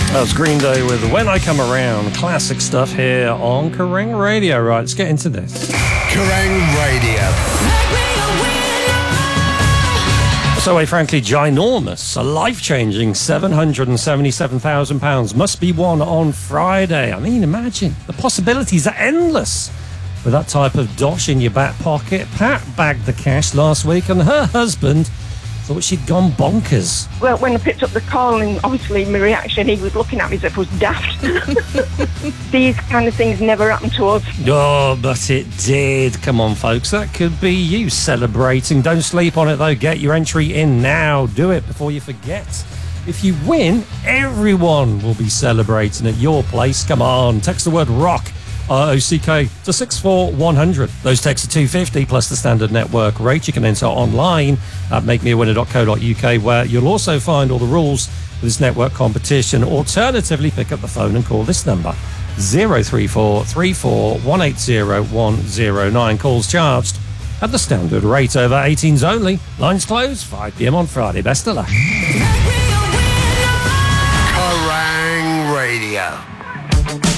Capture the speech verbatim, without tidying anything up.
That was Green Day with When I Come Around. Classic stuff here on Kerrang Radio. Right, let's get into this. Kerrang Radio. So a frankly ginormous, a life-changing seven hundred seventy-seven thousand pounds must be won on Friday. I mean, imagine. The possibilities are endless. With that type of dosh in your back pocket, Pat bagged the cash last week and her husband thought she'd gone bonkers. Well, when I picked up the call, and obviously my reaction, he was looking at me as if I was daft. These kind of things never happen to us. Oh, but it did. Come on, folks. That could be you celebrating. Don't sleep on it, though. Get your entry in now. Do it before you forget. If you win, everyone will be celebrating at your place. Come on. Text the word ROCK, R O C K, to six four one hundred. Those texts are two hundred fifty plus the standard network rate. You can enter online at make me a winner dot co dot U K, where you'll also find all the rules for this network competition. Alternatively, pick up the phone and call this number, zero three four three four one eight zero one zero nine. Calls charged at the standard rate. Over eighteens only. Lines closed five p.m. on Friday. Best of luck. Kerrang Radio.